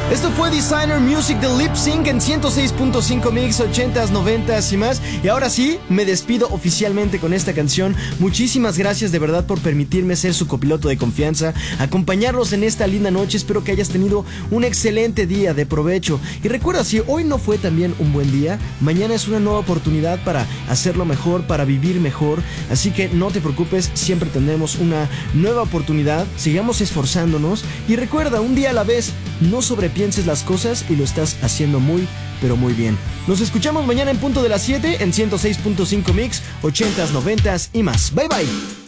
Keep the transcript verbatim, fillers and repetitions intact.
Esto fue Designer Music de Lip Sync en ciento seis punto cinco Mix, ochentas, noventas y más. Y ahora sí, me despido oficialmente con esta canción. Muchísimas gracias de verdad por permitirme ser su copiloto de confianza, acompañarlos en esta linda noche. Espero que hayas tenido un excelente día de provecho. Y recuerda, si hoy no fue también un buen día, mañana es una nueva oportunidad para hacerlo mejor, para vivir mejor. Así que no te preocupes, siempre tendremos una nueva oportunidad. Sigamos esforzándonos y recuerda, un día a la vez, no sobrepienses las cosas y lo estás haciendo muy, pero muy bien. Nos escuchamos mañana en punto de las siete en ciento seis punto cinco Mix, ochentas, noventas y más. Bye bye.